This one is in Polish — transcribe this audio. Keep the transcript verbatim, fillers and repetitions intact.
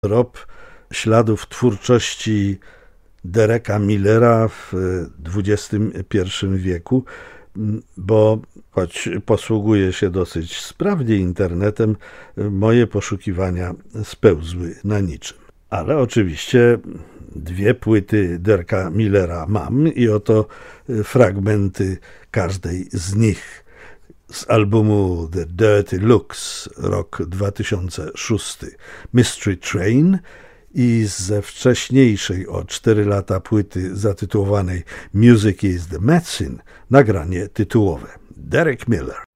trop śladów twórczości Dereka Millera w dwudziestym pierwszym wieku, bo choć posługuję się dosyć sprawnie internetem, moje poszukiwania spełzły na niczym. Ale oczywiście dwie płyty Dereka Millera mam i oto fragmenty każdej z nich. Z albumu The Dirty Looks, rok dwa tysiące szósty, Mystery Train, i ze wcześniejszej o cztery lata płyty zatytułowanej Music is the Medicine nagranie tytułowe. Derek Miller.